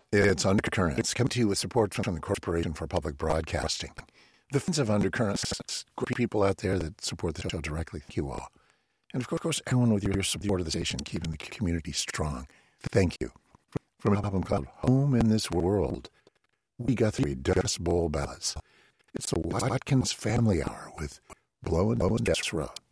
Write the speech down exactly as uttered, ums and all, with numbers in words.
It's Undercurrents, coming to you with support from the Corporation for Public Broadcasting. The fans of Undercurrents, great people out there that support the show directly, thank you all. And of course, everyone with your support of the station, keeping the community strong. Thank you. From an album called Home in This World, we got three Dust Bowl ballads. It's the Watkins Family Hour with Blow and Blow and Death Row.